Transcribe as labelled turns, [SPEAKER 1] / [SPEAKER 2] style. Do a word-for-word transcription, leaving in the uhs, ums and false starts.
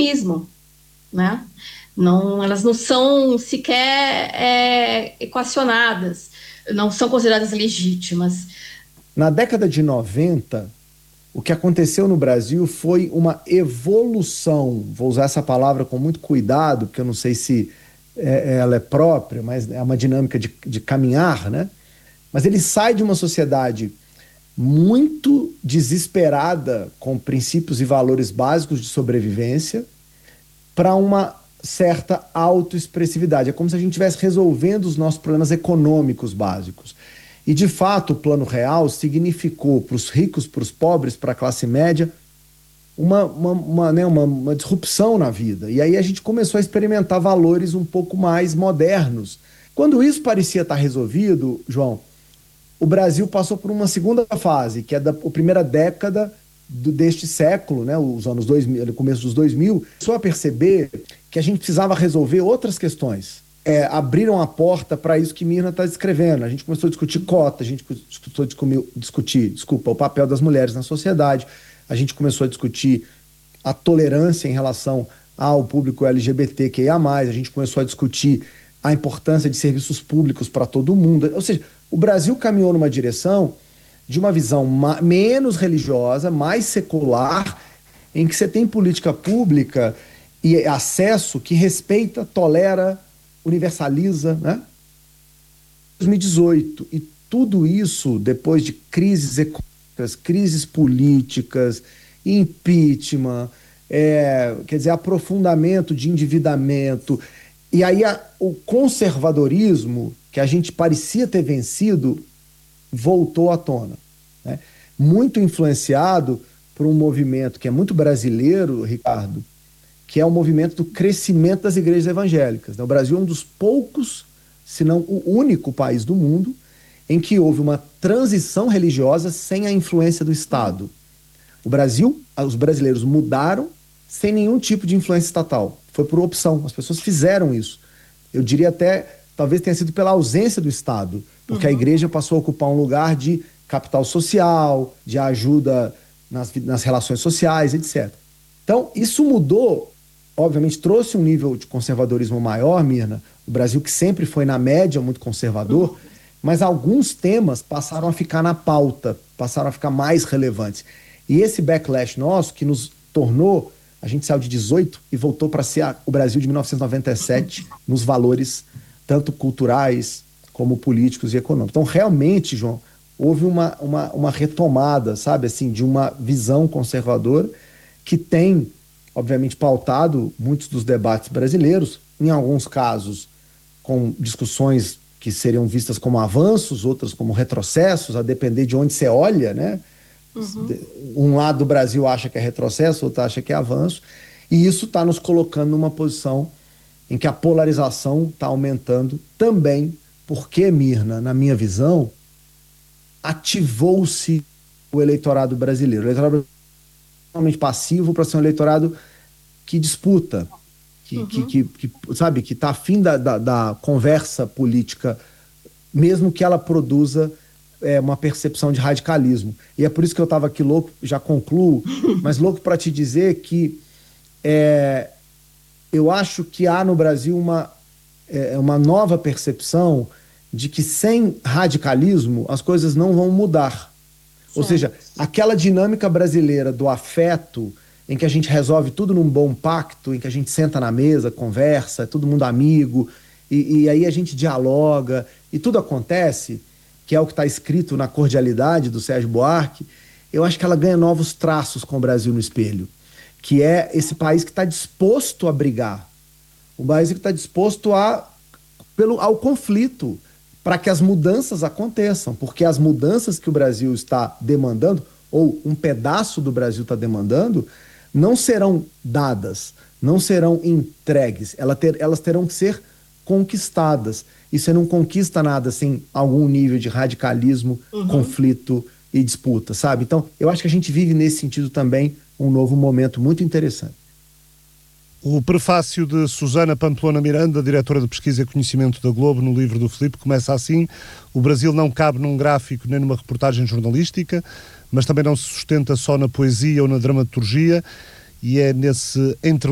[SPEAKER 1] extremismo, né? Não, elas não são sequer é, equacionadas, não são consideradas legítimas.
[SPEAKER 2] Na década de noventa, o que aconteceu no Brasil foi uma evolução, vou usar essa palavra com muito cuidado, porque eu não sei se é, ela é própria, mas é uma dinâmica de, de caminhar, né? Mas ele sai de uma sociedade muito desesperada com princípios e valores básicos de sobrevivência para uma certa autoexpressividade. É como se a gente estivesse resolvendo os nossos problemas econômicos básicos. E, de fato, o Plano Real significou para os ricos, para os pobres, para a classe média, uma, uma, uma, né, uma, uma disrupção na vida. E aí a gente começou a experimentar valores um pouco mais modernos. Quando isso parecia estar resolvido, João, o Brasil passou por uma segunda fase, que é da a primeira década do, deste século, né, os anos dois mil, no começo dos dois mil, começou a perceber que a gente precisava resolver outras questões. É, abriram a porta para isso que Mirna está descrevendo. A gente começou a discutir cota, a gente começou a discutir, desculpa, o papel das mulheres na sociedade, a gente começou a discutir a tolerância em relação ao público L G B T Q I A mais, a gente começou a discutir a importância de serviços públicos para todo mundo. Ou seja, o Brasil caminhou numa direção de uma visão menos religiosa, mais secular, em que você tem política pública e acesso que respeita, tolera, universaliza, né? dois mil e dezoito, e tudo isso depois de crises econômicas, crises políticas, impeachment, é, quer dizer, aprofundamento de endividamento, e aí a, o conservadorismo, que a gente parecia ter vencido, voltou à tona, né? Muito influenciado por um movimento que é muito brasileiro, Ricardo, que é o movimento do crescimento das igrejas evangélicas. O Brasil é um dos poucos, se não o único país do mundo em que houve uma transição religiosa sem a influência do Estado. O Brasil, os brasileiros mudaram sem nenhum tipo de influência estatal. Foi por opção, as pessoas fizeram isso. Eu diria até, talvez tenha sido pela ausência do Estado, porque uhum. a igreja passou a ocupar um lugar de capital social, de ajuda nas, nas relações sociais, etcétera. Então, isso mudou. Obviamente trouxe um nível de conservadorismo maior, Mirna, o Brasil que sempre foi na média muito conservador, uhum. mas alguns temas passaram a ficar na pauta, passaram a ficar mais relevantes. E esse backlash nosso, que nos tornou, a gente saiu de dezoito e voltou para ser a, o Brasil de mil novecentos e noventa e sete, nos valores tanto culturais como políticos e econômicos. Então, realmente, João, houve uma, uma, uma retomada, sabe, assim, de uma visão conservadora que tem obviamente pautado muitos dos debates brasileiros, em alguns casos com discussões que seriam vistas como avanços, outras como retrocessos, a depender de onde você olha, né? Uhum. Um lado do Brasil acha que é retrocesso, outro acha que é avanço, e isso está nos colocando numa posição em que a polarização está aumentando também, porque, Mirna, na minha visão, ativou-se o eleitorado brasileiro. O eleitorado totalmente passivo para ser um eleitorado que disputa, que, uhum. que, que, que sabe, que está afim da, da, da conversa política, mesmo que ela produza é, uma percepção de radicalismo. E é por isso que eu estava aqui louco, já concluo, mas louco para te dizer que é, eu acho que há no Brasil uma, é, uma nova percepção de que sem radicalismo as coisas não vão mudar. Ou seja, aquela dinâmica brasileira do afeto, em que a gente resolve tudo num bom pacto, em que a gente senta na mesa, conversa, é todo mundo amigo, e, e aí a gente dialoga, e tudo acontece, que é o que está escrito na Cordialidade do Sérgio Buarque, eu acho que ela ganha novos traços com o Brasil no espelho, que é esse país que está disposto a brigar, o país que está disposto a, pelo, ao conflito, para que as mudanças aconteçam, porque as mudanças que o Brasil está demandando, ou um pedaço do Brasil está demandando, não serão dadas, não serão entregues, elas, ter, elas terão que ser conquistadas. E você não conquista nada sem algum nível de radicalismo, uhum. conflito e disputa, sabe? Então, eu acho que a gente vive nesse sentido também um novo momento muito interessante.
[SPEAKER 3] O prefácio de Susana Pamplona Miranda, diretora de Pesquisa e Conhecimento da Globo, no livro do Filipe, começa assim: o Brasil não cabe num gráfico nem numa reportagem jornalística, mas também não se sustenta só na poesia ou na dramaturgia, e é nesse entre